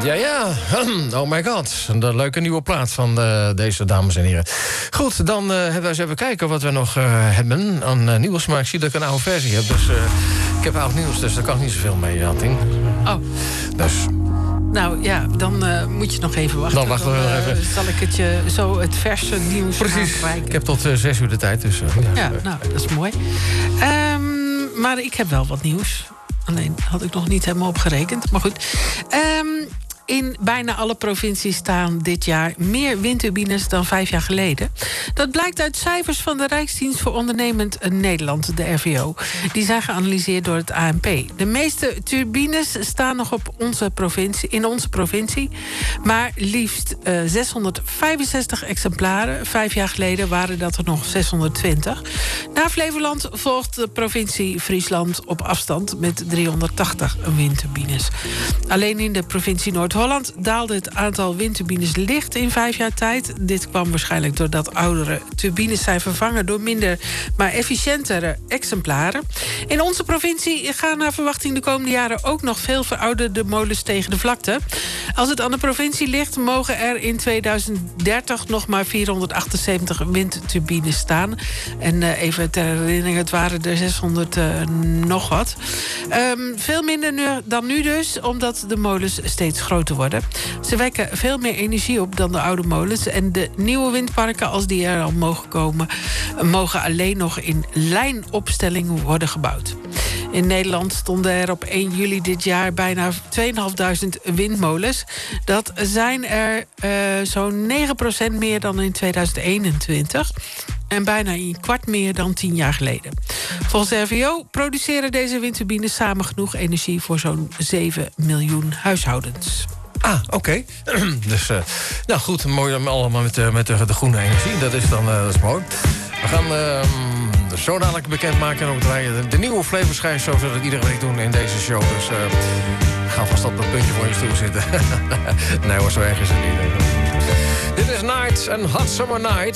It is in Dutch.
Ja. Oh my god. Een leuke nieuwe plaat van deze dames en heren. Goed, dan hebben we eens even kijken wat we nog hebben aan nieuws. Maar ik zie dat ik een oude versie heb. Dus ik heb oud nieuws, dus daar kan ik niet zoveel mee, Ting. Oh. Dus... Nou ja, dan moet je nog even wachten. Dan wachten we nog even. Zal ik het je zo het verse nieuws aanreiken. Ik heb tot 6 uur de tijd, dus... ja, nou, dat is mooi. Maar ik heb wel wat nieuws. Alleen had ik nog niet helemaal opgerekend. Maar goed. In bijna alle provincies staan dit jaar meer windturbines dan 5 jaar geleden. Dat blijkt uit cijfers van de Rijksdienst voor Ondernemend Nederland, de RVO. Die zijn geanalyseerd door het ANP. De meeste turbines staan nog in onze provincie. Maar liefst 665 exemplaren. 5 jaar geleden waren dat er nog 620. Na Flevoland volgt de provincie Friesland op afstand met 380 windturbines. Alleen in de provincie Noord-Holland daalde het aantal windturbines licht in 5 jaar tijd. Dit kwam waarschijnlijk doordat oudere turbines zijn vervangen door minder, maar efficiëntere exemplaren. In onze provincie gaan naar verwachting de komende jaren ook nog veel verouderde molens tegen de vlakte. Als het aan de provincie ligt, mogen er in 2030 nog maar 478 windturbines staan. En even ter herinnering, het waren er 600 nog wat. Veel minder dan nu dus, omdat de molens steeds groter worden. Ze wekken veel meer energie op dan de oude molens. En de nieuwe windparken, als die er al mogen komen, mogen alleen nog in lijnopstelling worden gebouwd. In Nederland stonden er op 1 juli dit jaar bijna 2500 windmolens. Dat zijn er zo'n 9% meer dan in 2021. En bijna een kwart meer dan 10 jaar geleden. Volgens de RVO produceren deze windturbines samen genoeg energie voor zo'n 7 miljoen huishoudens. Ah, oké. Dus, nou goed, mooi allemaal met de groene energie. Dat is mooi. We gaan zo dadelijk bekendmaken en ook draaien de nieuwe Flevoschijf, zoals we dat iedere week doen in deze show. Dus we gaan vast op dat puntje voor je stoel zitten. Nee hoor, zo erg is het niet. Dit is Nights and Hot Summer Night.